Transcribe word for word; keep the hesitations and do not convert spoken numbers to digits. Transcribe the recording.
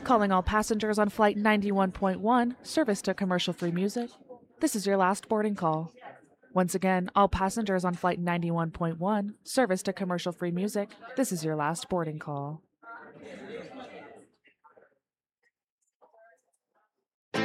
Calling all passengers on flight ninety-one point one, service to commercial-free music. This is your last boarding call. Once again, all passengers on flight ninety-one point one, service to commercial-free music. This is your last boarding call.